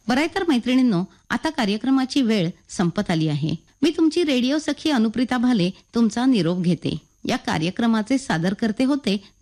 बरं आहे तर मैत्रिणींनो, आता कार्यक्रमाची वेळ संपत आली आहे. मी तुमची रेडिओ सखी अनुप्रिता भाले तुमचा निरोप घेते. या कार्यक्रमाचे सादरकर्ते होते